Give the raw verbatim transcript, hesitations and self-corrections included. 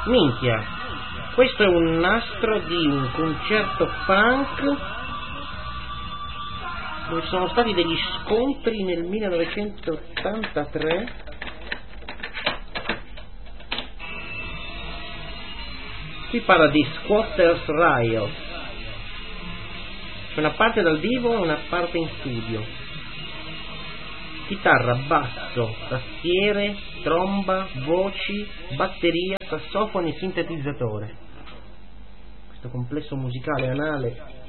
Minchia, questo è un nastro di un concerto punk dove ci sono stati degli scontri nel millenovecentottantatré. Qui parla di Squatters Riot. C'è una parte dal vivo e una parte in studio. Chitarra, basso, tastiere, tromba, voci, batteria, sassofoni e sintetizzatore. Questo complesso musicale anale